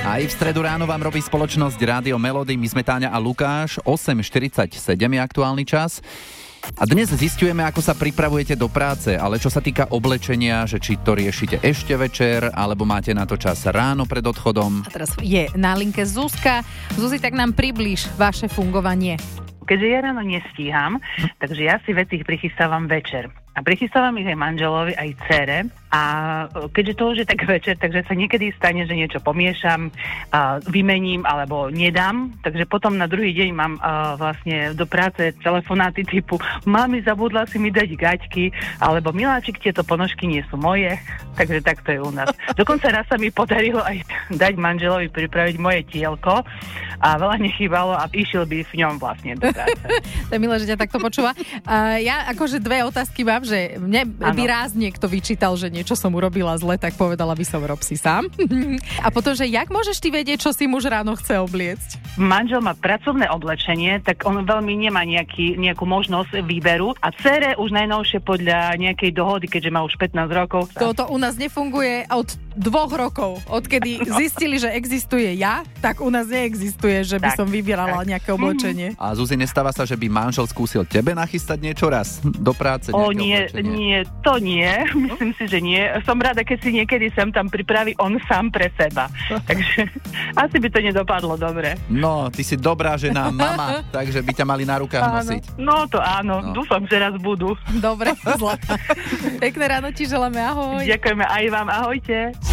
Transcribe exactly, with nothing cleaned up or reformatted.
Aj v stredu ráno vám robí spoločnosť Rádio Melody. My sme Táňa a Lukáš. osem štyridsaťsedem je aktuálny čas. A dnes zisťujeme, ako sa pripravujete do práce, ale čo sa týka oblečenia, že či to riešite ešte večer, alebo máte na to čas ráno pred odchodom. A teraz je na linke Zuzka. Zuzi, tak nám priblíž vaše fungovanie. Keďže ja ráno nestíham, takže ja si veci prichystávam večer. A prichystávam ich aj manželovi, aj dcére. A keďže to už je tak večer, takže sa niekedy stane, že niečo pomiešam, a vymením alebo nedám. Takže potom na druhý deň mám a, vlastne do práce telefonáty typu mami, zabudla si mi dať gaťky, alebo miláčik, tieto ponožky nie sú moje. Takže takto je u nás. Dokonca raz sa mi podarilo aj dať manželovi pripraviť moje tielko a veľa nechýbalo a išiel by v ňom vlastne do práce. To je milé, že ťa takto počúva. Uh, ja akože dve otázky mám, že mne ano. by raz niekto vyčítal, že niečo som urobila zle, tak povedala by som, rob si sám. A potom, že jak môžeš ty vedieť, čo si muž ráno chce obliecť? Manžel má pracovné oblečenie, tak on veľmi nemá nejaký, nejakú možnosť výberu a dcere už najnovšie podľa nejakej dohody, keďže má už pätnásť rokov. Toto u nás nefunguje od dvoch rokov. Odkedy zistili, že existuje ja, tak u nás neexistuje, že by tak, som vybierala tak. nejaké oblečenie. A Zuzi, nestáva sa, že by manžel skúsil tebe nachystať niečo raz do práce? O nie, oblečenie? nie, to nie. Myslím si, že nie. Som rada, keď si niekedy sem tam pripraví on sám pre seba. Takže asi by to nedopadlo dobre. No, ty si dobrá žena, mama, takže by ťa mali na rukách áno. nosiť. No to áno, no. Dúfam, že raz budú. Dobre, zlatá. Pekné ráno ti želáme, ahoj. Ďakujeme aj vám, ahojte.